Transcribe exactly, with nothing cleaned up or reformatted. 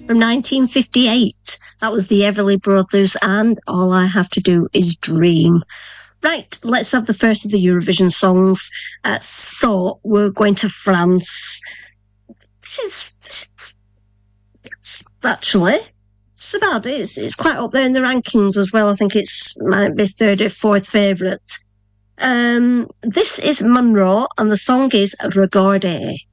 from nineteen fifty-eight. That was the Everly Brothers and All I Have to Do Is Dream. Right, let's have the first of the Eurovision songs. Uh, so we're going to France. This is, this is it's actually it's bad. It's it's quite up there in the rankings as well. I think it's might be third or fourth favourite. Um, this is Monroe, and the song is Regarde.